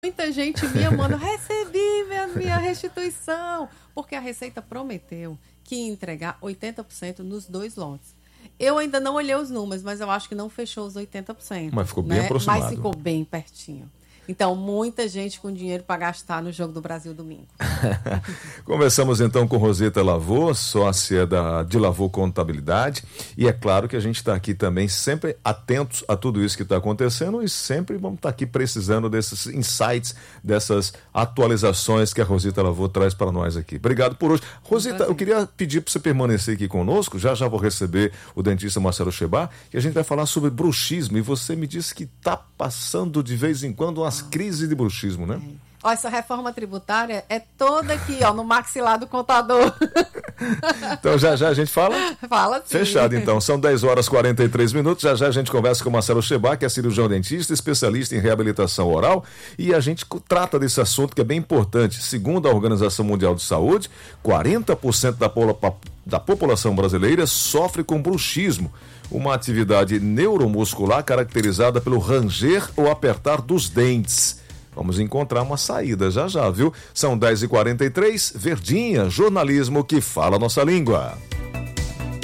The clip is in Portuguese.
Muita gente me manda, recebi minha restituição, porque a Receita prometeu que ia entregar 80% nos 2 lotes. Eu ainda não olhei os números, mas eu acho que não fechou os 80%. Mas ficou bem aproximado. Mas ficou bem pertinho. Então, muita gente com dinheiro para gastar no Jogo do Brasil domingo. Conversamos então com Roseta Lavô, sócia de Lavô Contabilidade, e é claro que a gente está aqui também sempre atentos a tudo isso que está acontecendo e sempre vamos estar aqui precisando desses insights, dessas atualizações que a Roseta Lavô traz para nós aqui. Obrigado por hoje. Roseta, eu queria pedir para você permanecer aqui conosco, já vou receber o dentista Marcelo Chebá, e a gente vai falar sobre bruxismo, e você me disse que está passando de vez em quando umas crises de bruxismo, né? Ó, essa reforma tributária é toda aqui, ó, no maxilar do contador. Então já a gente fala? Fala sim. Fechado então, são 10h43, já a gente conversa com o Marcelo Chebá, que é cirurgião dentista, especialista em reabilitação oral, e a gente trata desse assunto que é bem importante. Segundo a Organização Mundial de Saúde, 40% da população brasileira sofre com bruxismo, uma atividade neuromuscular caracterizada pelo ranger ou apertar dos dentes. Vamos encontrar uma saída já, viu? São 10h43, Verdinha, jornalismo que fala a nossa língua.